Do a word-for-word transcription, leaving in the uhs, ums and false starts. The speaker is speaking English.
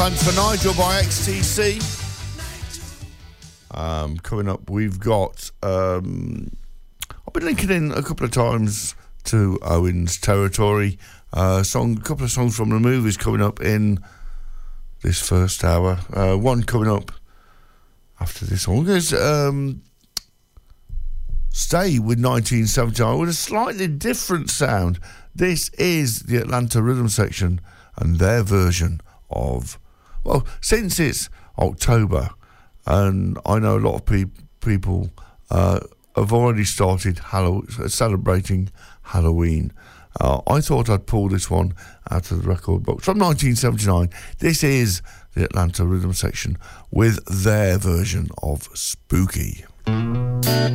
Plans for Nigel by X T C. Um, coming up, we've got... Um, I've been linking in a couple of times to Owen's Territory. Uh, song, a couple of songs from the movies coming up in this first hour. Uh, one coming up after this one is um, Stay with nineteen seventy-nine with a slightly different sound. This is the Atlanta Rhythm Section and their version of... Well, since it's October, and I know a lot of pe- people uh, have already started Hallow- celebrating Halloween, uh, I thought I'd pull this one out of the record box. From nineteen seventy-nine, this is the Atlanta Rhythm Section with their version of Spooky.